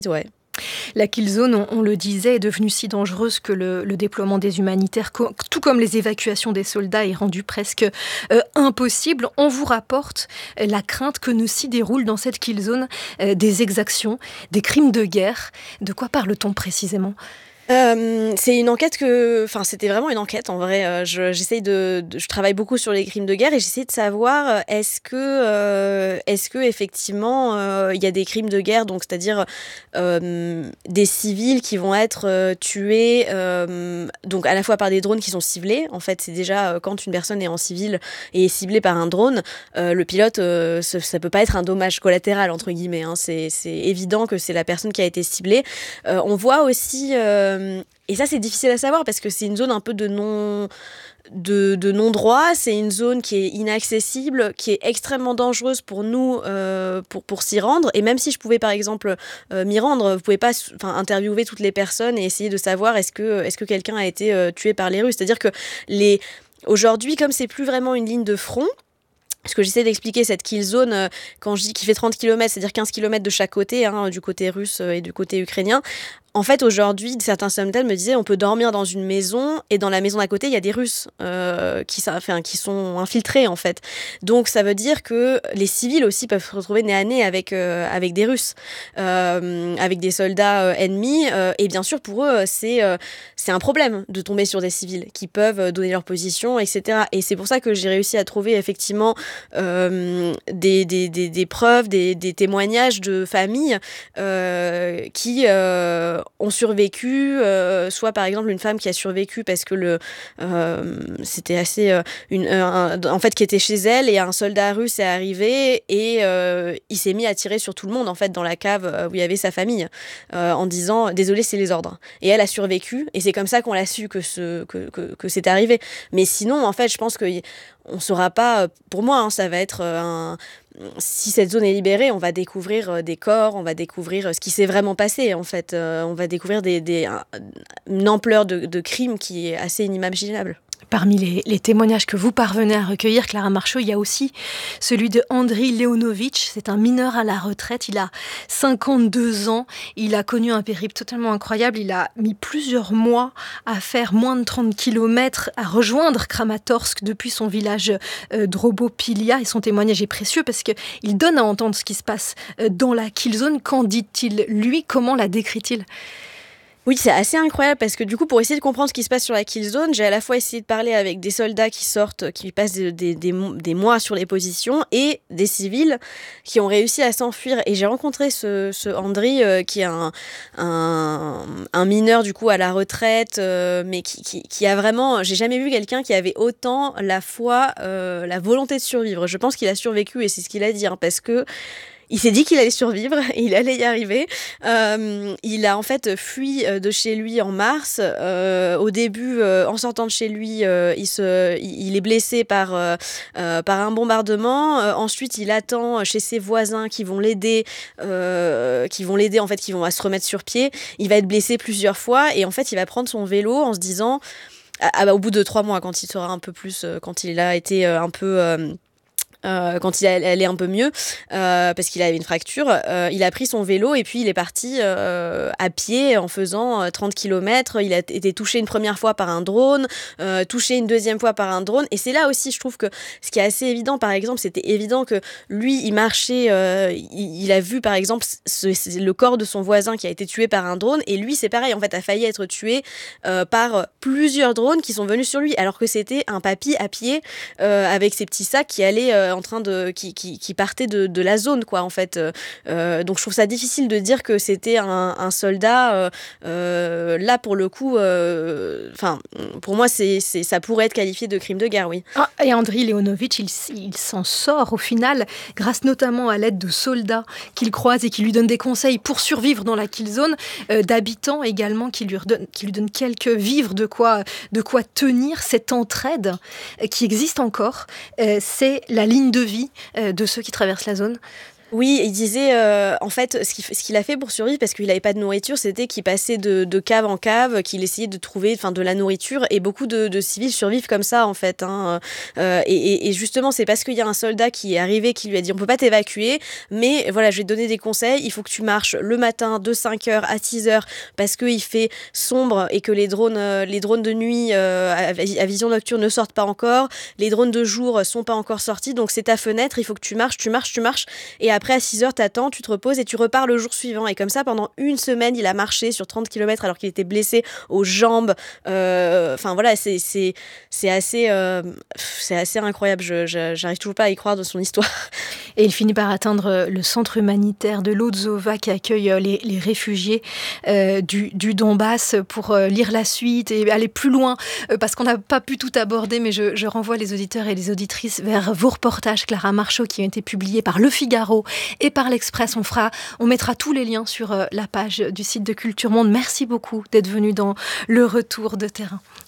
Ouais. La kill zone, on le disait, est devenue si dangereuse que le déploiement des humanitaires, tout comme les évacuations des soldats, est rendu presque impossible. On vous rapporte la crainte que ne s'y déroulent dans cette kill zone des exactions, des crimes de guerre. De quoi parle-t-on précisément ? C'est une enquête c'était vraiment une enquête en vrai. Je travaille beaucoup sur les crimes de guerre et j'essaie de savoir est-ce que effectivement il y a des crimes de guerre, donc c'est-à-dire des civils qui vont être tués, donc à la fois par des drones qui sont ciblés. En fait, c'est déjà quand une personne est en civil et est ciblée par un drone, le pilote, ça peut pas être un dommage collatéral entre guillemets. Hein. C'est évident que c'est la personne qui a été ciblée. On voit aussi et ça, c'est difficile à savoir parce que c'est une zone un peu de non-droit. C'est une zone qui est inaccessible, qui est extrêmement dangereuse pour nous pour s'y rendre. Et même si je pouvais, par exemple, m'y rendre, vous pouvez pas interviewer toutes les personnes et essayer de savoir est-ce que quelqu'un a été tué par les Russes. C'est-à-dire que aujourd'hui, comme c'est plus vraiment une ligne de front, ce que j'essaie d'expliquer, cette kill zone, quand je dis qu'il fait 30 km, c'est-à-dire 15 km de chaque côté, hein, du côté russe et du côté ukrainien. En fait, aujourd'hui, certains soldats me disaient on peut dormir dans une maison et dans la maison d'à côté, il y a des Russes qui sont infiltrés, en fait. Donc, ça veut dire que les civils aussi peuvent se retrouver nez à nez avec des Russes, avec des soldats ennemis. Et bien sûr, pour eux, c'est un problème de tomber sur des civils qui peuvent donner leur position, etc. Et c'est pour ça que j'ai réussi à trouver effectivement des preuves, des témoignages de familles qui ont survécu, soit par exemple une femme qui a survécu parce que c'était assez en fait qui était chez elle et un soldat russe est arrivé et il s'est mis à tirer sur tout le monde en fait dans la cave où il y avait sa famille en disant désolé c'est les ordres, et elle a survécu et c'est comme ça qu'on l'a su que c'est arrivé. Mais sinon en fait je pense que on saura pas, pour moi ça va être si cette zone est libérée, on va découvrir des corps, on va découvrir ce qui s'est vraiment passé en fait, on va découvrir une ampleur de crimes qui est assez inimaginable. Parmi les témoignages que vous parvenez à recueillir, Clara Marchot, il y a aussi celui de Andriy Leonovitch. C'est un mineur à la retraite. Il a 52 ans. Il a connu un périple totalement incroyable. Il a mis plusieurs mois à faire moins de 30 kilomètres, à rejoindre Kramatorsk depuis son village Drobopilia. Et son témoignage est précieux parce qu'il donne à entendre ce qui se passe dans la kill zone. Qu'en dit-il, lui ? Comment la décrit-il ? Oui, c'est assez incroyable parce que du coup, pour essayer de comprendre ce qui se passe sur la kill zone, j'ai à la fois essayé de parler avec des soldats qui sortent, qui passent des mois sur les positions et des civils qui ont réussi à s'enfuir. Et j'ai rencontré ce Andriy qui est un mineur du coup à la retraite, mais qui a vraiment, j'ai jamais vu quelqu'un qui avait autant la foi, la volonté de survivre. Je pense qu'il a survécu et c'est ce qu'il a dit, hein, parce que il s'est dit qu'il allait survivre et il allait y arriver. Il a en fait fui de chez lui en mars. Au début, en sortant de chez lui, il est blessé par un bombardement. Ensuite, il attend chez ses voisins qui vont l'aider, en fait, qui vont se remettre sur pied. Il va être blessé plusieurs fois et en fait, il va prendre son vélo en se disant, au bout de 3 mois, quand il sera un peu plus, quand il a été un peu quand il allait un peu mieux, parce qu'il avait une fracture, il a pris son vélo et puis il est parti à pied en faisant 30 km. Il a été touché une première fois par un drone, touché une deuxième fois par un drone. Et c'est là aussi, je trouve que ce qui est assez évident, par exemple, c'était évident que lui, il marchait, il a vu, par exemple, le corps de son voisin qui a été tué par un drone. Et lui, c'est pareil, en fait, a failli être tué par plusieurs drones qui sont venus sur lui, alors que c'était un papy à pied avec ses petits sacs qui allaient qui partait de la zone, quoi, en fait. Donc je trouve ça difficile de dire que c'était un soldat là pour le coup, pour moi ça pourrait être qualifié de crime de guerre, oui. Et Andriy Leonovitch, il s'en sort au final grâce notamment à l'aide de soldats qu'il croise et qui lui donnent des conseils pour survivre dans la kill zone, d'habitants également qui lui donnent quelques vivres, de quoi tenir. Cette entraide qui existe encore, c'est la ligne de vie de ceux qui traversent la zone. Oui, il disait, en fait, ce qu'il a fait pour survivre, parce qu'il avait pas de nourriture, c'était qu'il passait de cave en cave, qu'il essayait de trouver, enfin, de la nourriture, et beaucoup de civils survivent comme ça, en fait, hein. Et justement, c'est parce qu'il y a un soldat qui est arrivé, qui lui a dit: «On peut pas t'évacuer, mais voilà, je vais te donner des conseils. Il faut que tu marches le matin de 5 heures à 6 heures parce qu'il fait sombre et que les drones de nuit, à vision nocturne ne sortent pas encore. Les drones de jour sont pas encore sortis, donc c'est ta fenêtre. Il faut que tu marches, tu marches, tu marches, et après, à 6 heures, t'attends, tu te reposes et tu repars le jour suivant.» Et comme ça, pendant une semaine, il a marché sur 30 kilomètres alors qu'il était blessé aux jambes. Enfin, voilà, c'est assez incroyable. J'arrive toujours pas à y croire de son histoire. Et il finit par atteindre le centre humanitaire de Lozova qui accueille les réfugiés du Donbass pour lire la suite et aller plus loin parce qu'on n'a pas pu tout aborder, mais je renvoie les auditeurs et les auditrices vers vos reportages, Clara Marchot, qui ont été publiés par Le Figaro et par l'Express. On mettra tous les liens sur la page du site de Culture Monde. Merci beaucoup d'être venu dans le retour de terrain.